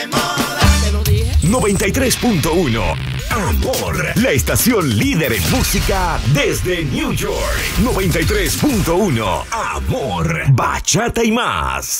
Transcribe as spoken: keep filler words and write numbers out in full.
noventa y tres punto uno Amor, la estación líder en música desde New York. noventa y tres punto uno Amor, bachata y más.